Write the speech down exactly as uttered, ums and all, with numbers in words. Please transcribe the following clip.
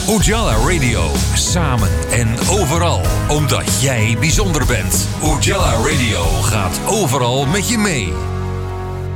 Ujala Radio. Samen en overal. Omdat jij bijzonder bent. Ujala Radio gaat overal met je mee.